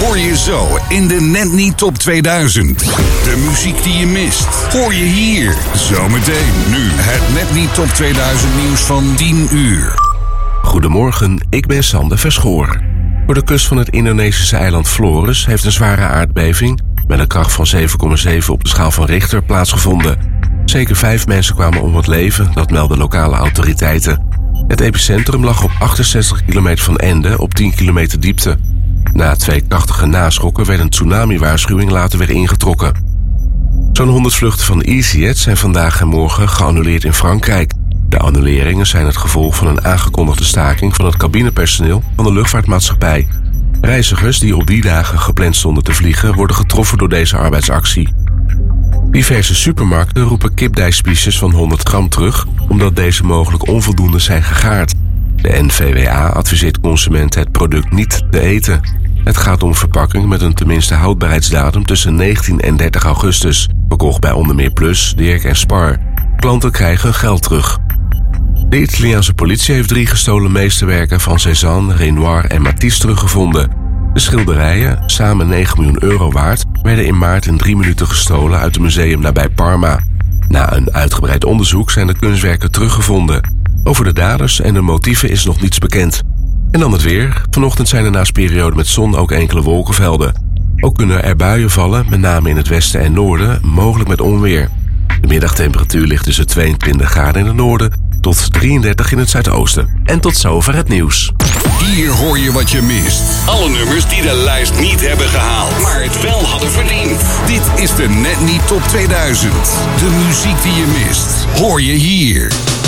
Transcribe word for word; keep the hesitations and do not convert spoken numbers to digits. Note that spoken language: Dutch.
hoor je zo in de Net Niet Top tweeduizend. De muziek die je mist, hoor je hier. Zometeen nu het Net Niet Top tweeduizend nieuws van tien uur. Goedemorgen, ik ben Sander Verschoor. Voor de kust van het Indonesische eiland Flores heeft een zware aardbeving met een kracht van zeven komma zeven op de schaal van Richter plaatsgevonden. Zeker vijf mensen kwamen om het leven, dat melden lokale autoriteiten. Het epicentrum lag op achtenzestig kilometer van Ende op tien kilometer diepte. Na twee krachtige naschokken werd een tsunami-waarschuwing later weer ingetrokken. Zo'n honderd vluchten van EasyJet zijn vandaag en morgen geannuleerd in Frankrijk. De annuleringen zijn het gevolg van een aangekondigde staking van het cabinepersoneel van de luchtvaartmaatschappij. Reizigers die op die dagen gepland stonden te vliegen worden getroffen door deze arbeidsactie. Diverse supermarkten roepen kipdijspiesjes van honderd gram terug, omdat deze mogelijk onvoldoende zijn gegaard. De N V W A adviseert consumenten het product niet te eten. Het gaat om verpakking met een tenminste houdbaarheidsdatum tussen negentien en dertig augustus. Verkocht bij onder meer Plus, Dirk en Spar. Klanten krijgen geld terug. De Italiaanse politie heeft drie gestolen meesterwerken van Cézanne, Renoir en Matisse teruggevonden. De schilderijen, samen negen miljoen euro waard, werden in maart in drie minuten gestolen uit een museum nabij Parma. Na een uitgebreid onderzoek zijn de kunstwerken teruggevonden. Over de daders en de motieven is nog niets bekend. En dan het weer. Vanochtend zijn er naast perioden met zon ook enkele wolkenvelden. Ook kunnen er buien vallen, met name in het westen en noorden, mogelijk met onweer. De middagtemperatuur ligt tussen tweeëntwintig graden in het noorden tot drieëndertig in het zuidoosten. En tot zover het nieuws. Hier hoor je wat je mist. Alle nummers die de lijst niet hebben gehaald, maar het wel hadden verdiend. Dit is de Net Niet Top tweeduizend. De muziek die je mist, hoor je hier.